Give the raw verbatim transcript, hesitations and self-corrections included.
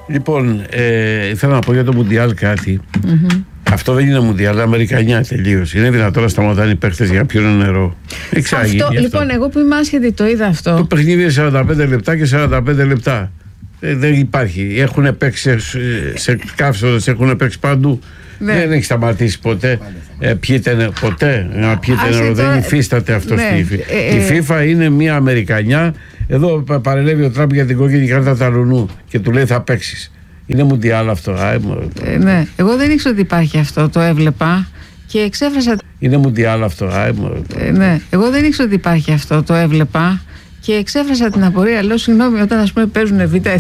Λοιπόν, ε, ήθελα να πω για το Μουντιάλ κάτι. Mm-hmm. Αυτό δεν είναι Μουντιάλ, Αμερικανιά τελείως. Είναι δυνατόν να σταματάνε οι παίχτες για να πιούν νερό? Εξάγει. Αυτό, λοιπόν, εγώ που είμαι άσχετη το είδα αυτό. Το παιχνίδι είναι σαράντα πέντε λεπτά και σαράντα πέντε λεπτά. Ε, δεν υπάρχει. Έχουν παίξει σε, σε καύσονες, έχουν παίξει παντού. Ναι. Δεν έχει σταματήσει ποτέ. Ε, πιείτε, ποτέ να πιείτε νερό. Τώρα... Δεν υφίσταται αυτό στη ναι. ε, ε, Η FIFA είναι μια Αμερικανιά. Εδώ παρελεύει ο Τραμπ για την κόκκινη κάρτα Ταλουνού και του λέει θα παίξεις. Είναι Μουντιάλ αυτό. Ε, ναι. Εγώ δεν ήξερα ότι υπάρχει αυτό. Το έβλεπα και εξέφρασα. Είναι Μουντιάλ αυτό. Ε, ναι. Εγώ δεν ήξερα ότι υπάρχει αυτό. Το έβλεπα και εξέφρασα την απορία. Λέω συγγνώμη, όταν ας πούμε παίζουν β'